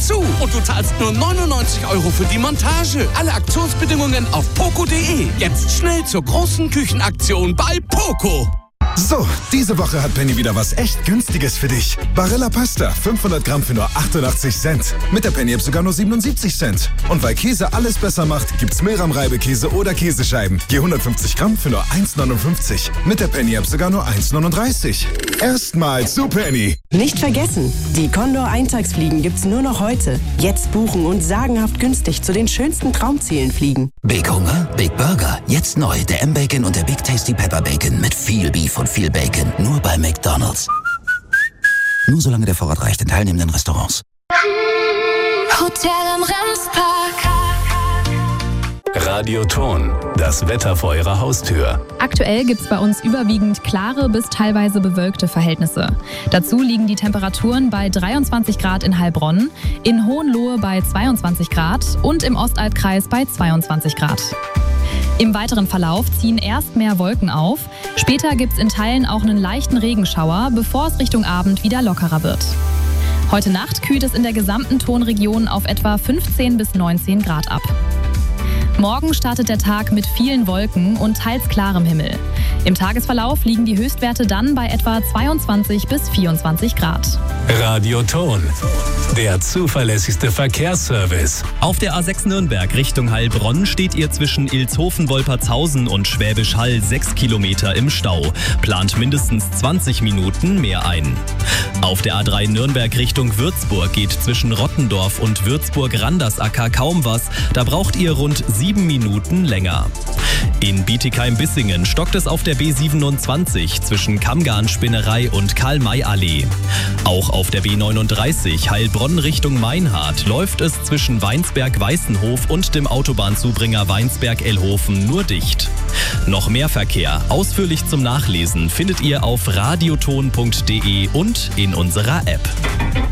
dazu. Und du zahlst nur 99 € für die Montage. Alle Aktionsbedingungen auf poco.de. Jetzt schnell zur großen Küchenaktion bei Poco. So, diese Woche hat Penny wieder was echt Günstiges für dich. Barilla Pasta, 500 Gramm für nur 88 Cent. Mit der Penny-App sogar nur 77 Cent. Und weil Käse alles besser macht, gibt's Milram-Reibekäse oder Käsescheiben. Je 150 Gramm für nur 1,59. Mit der Penny-App sogar nur 1,39. Erstmal zu Penny. Nicht vergessen, die Condor Eintagsfliegen gibt's nur noch heute. Jetzt buchen und sagenhaft günstig zu den schönsten Traumzielen fliegen. Big Hunger, Big Burger. Jetzt neu der M-Bacon und der Big Tasty Pepper Bacon mit viel Beef und viel Bacon. Nur bei McDonald's. Nur solange der Vorrat reicht in teilnehmenden Restaurants. Hotel am Ramspark. Radioton, das Wetter vor Ihrer Haustür. Aktuell gibt es bei uns überwiegend klare bis teilweise bewölkte Verhältnisse. Dazu liegen die Temperaturen bei 23 Grad in Heilbronn, in Hohenlohe bei 22 Grad und im Ostalbkreis bei 22 Grad. Im weiteren Verlauf ziehen erst mehr Wolken auf. Später gibt es in Teilen auch einen leichten Regenschauer, bevor es Richtung Abend wieder lockerer wird. Heute Nacht kühlt es in der gesamten Tonregion auf etwa 15 bis 19 Grad ab. Morgen startet der Tag mit vielen Wolken und teils klarem Himmel. Im Tagesverlauf liegen die Höchstwerte dann bei etwa 22 bis 24 Grad. Radioton, der zuverlässigste Verkehrsservice. Auf der A6 Nürnberg Richtung Heilbronn steht ihr zwischen Ilshofen-Wolpertshausen und Schwäbisch Hall 6 Kilometer im Stau. Plant mindestens 20 Minuten mehr ein. Auf der A3 Nürnberg Richtung Würzburg geht zwischen Rottendorf und Würzburg-Randersacker kaum was. Da braucht ihr rund 7 Minuten länger. In Bietigheim-Bissingen stockt es auf der B27 zwischen Kammgarn-Spinnerei und Karl-May-Allee. Auch auf der B39 Heilbronn Richtung Meinhardt läuft es zwischen Weinsberg-Weißenhof und dem Autobahnzubringer Weinsberg-Ellhofen nur dicht. Noch mehr Verkehr, ausführlich zum Nachlesen, findet ihr auf radioton.de und in unserer App.